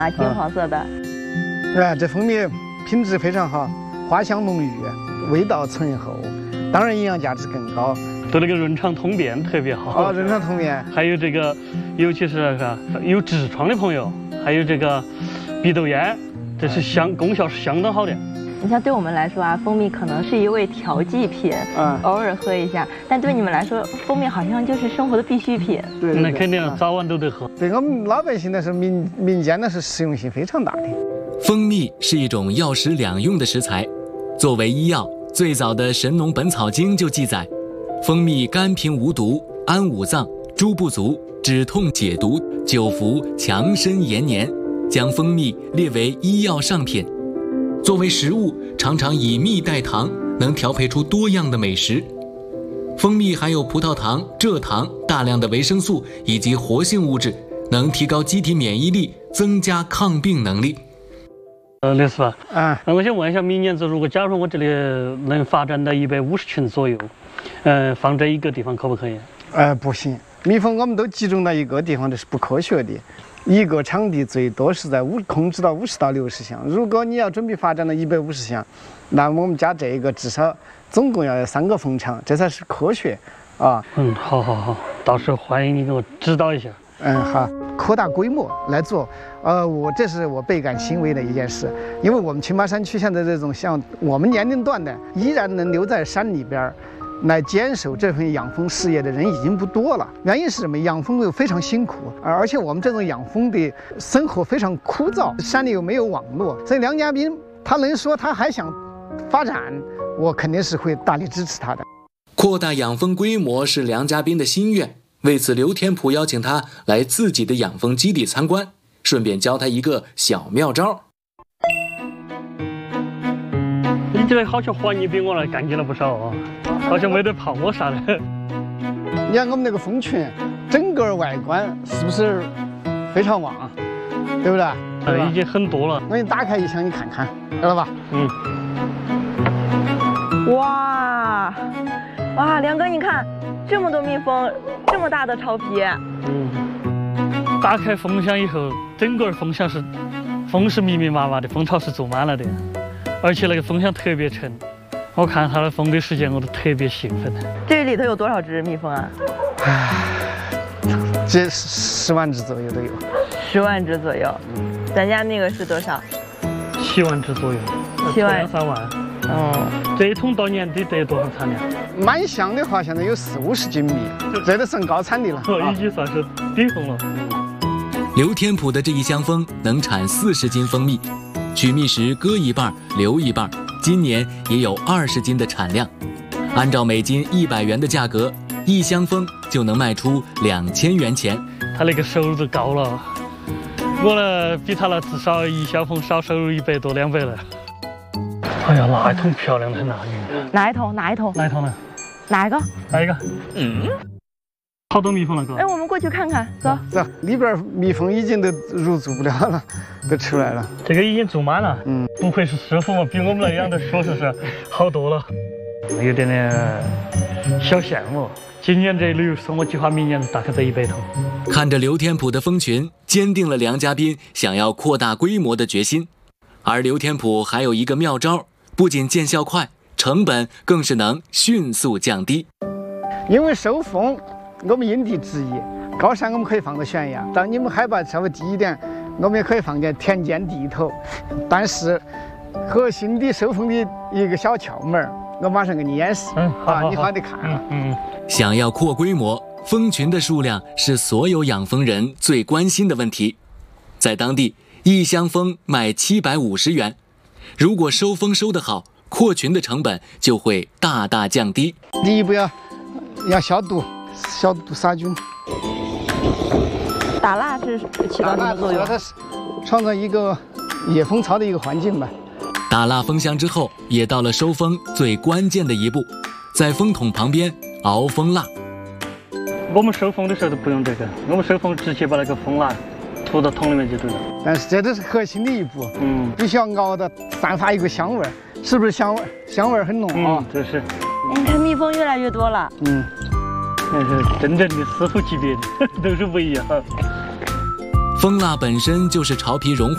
啊，金黄色的。 哎，这蜂蜜品质非常好，花香浓郁，味道醇厚，当然营养价值更高。 对那个润肠通便特别好。 润肠通便。 还有这个，尤其是有痔疮的朋友，还有这个鼻窦炎，这是功效是相当好的。 你像对我们来说啊，蜂蜜可能是一味调剂品，偶尔喝一下。但对你们来说，蜂蜜好像就是生活的必需品。 对， 那肯定早晚都得喝。 对我们老百姓的是民间的是实用性非常大的。 蜂蜜是一种药食两用的食材，作为医药，最早的《神农本草经》就记载，蜂蜜甘平无毒，安五脏，诸不足，止痛解毒，久服强身延年，将蜂蜜列为医药上品。作为食物，常常以蜜代糖，能调配出多样的美食。蜂蜜含有葡萄糖、蔗糖、大量的维生素以及活性物质，能提高机体免疫力，增加抗病能力。 刘师傅，我想问一下，明年子如果假如我这里能发展到150群左右，放在一个地方可不可以？ 不行，蜜蜂我们都集中到一个地方，这是不科学的。一个场地最多是在控制到50到60箱。如果你要准备发展到150箱，那我们家这个至少总共要有3个蜂场，这才是科学啊。 好，到时候欢迎你给我指导一下。 好，扩大规模来做。这是我倍感欣慰的一件事，因为我们青马山区现在这种像我们年龄段的依然能留在山里边来坚守这份养蜂事业的人已经不多了。原因是什么？养蜂又非常辛苦，而且我们这种养蜂的生活非常枯燥，山里又没有网络，所以梁家斌他能说他还想发展，我肯定是会大力支持他的。 扩大养蜂规模是梁家斌的心愿，为此刘天普邀请他来自己的养蜂基地参观，顺便教他一个小妙招。 你这好像活你比我来干净了不少啊，好像没得泡沫啥的。 你看我们那个蜂群，整个外观是不是非常旺，对不对？ 已经很多了。 我给你打开一箱，你看看，知道吧？ 哇，梁哥，你看这么多蜜蜂，这么大的巢皮。 打开蜂箱以后，整个蜂箱是蜂是密密麻麻的，蜂巢是住满了的。而且那个蜂箱特别沉，我看它的蜂堆时间我都特别兴奋。 这里头有多少只蜜蜂啊？ 这10万只左右都有。 10万只左右。咱家那个是多少 ？7万只左右。7万3万。这一桶到年底得多少产量？ 满箱的话，现在有40-50斤蜜，这都算高产的了。 已经算是顶峰了。 刘天普的这一箱蜂能产40斤蜂蜜。取蜜时割一半留一半，今年也有20斤的产量。按照每斤100元的价格，一箱蜂就能卖出2000元钱。 他那个收入都高了，我呢比他那至少一箱蜂少收入100多200了。哎呀，那一桶漂亮的很哪里？ 哪一桶？哪一桶呢？哪一个？ 哪一个？好多蜜蜂了，哥。 我们过去看看，走。 里边蜜蜂已经都入住不了了，都出来了。 这个已经住满了。不愧是师傅嘛，比我们那养的说是好多了。有点小羡慕。今年这旅游生活计划，明年大概得100桶。 看着刘天普的蜂群，坚定了梁家斌想要扩大规模的决心。而刘天普还有一个妙招，不仅见效快，成本更是能迅速降低。 因为收蜂，我们因地制宜，高山我们可以放到悬崖，当你们海拔稍微低一点，我们也可以放在田间地头。但是核心的收蜂的一个小窍门，我马上给你演示。你好得看。 想要扩规模，蜂群的数量是所有养蜂人最关心的问题。在当地，一箱蜂卖750元。如果收蜂收得好，扩群的成本就会大大降低。 第一步要消毒杀菌。 打蜡是起到什么作用？ 它是创造一个野蜂巢的一个环境吧。 打蜡封箱之后，也到了收蜂最关键的一步，在蜂桶旁边熬蜂蜡。 我们收蜂的时候都不用这个，我们收蜂直接把那个蜂蜡涂到桶里面就对了。 但是这都是核心的一步，必须要熬的散发一个香味儿，是不是香味很浓啊？ 这是。 你看蜜蜂越来越多了。 那是真正的师傅级别的，都是不一样。 蜂蜡本身就是巢皮融化